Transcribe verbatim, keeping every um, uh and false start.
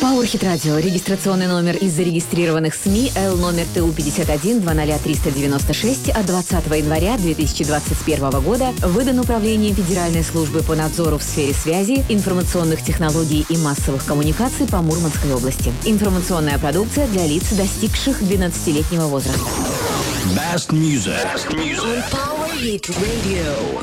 Power Hit Radio. Регистрационный номер из зарегистрированных СМИ Л номер Т У пятьдесят один двадцать триста девяносто шесть от двадцатого января две тысячи двадцать первого года выдан Управлением Федеральной службы по надзору в сфере связи, информационных технологий и массовых коммуникаций по Мурманской области. Информационная продукция для лиц, достигших двенадцатилетнего возраста. Best music. Best music. On Power Hit Radio.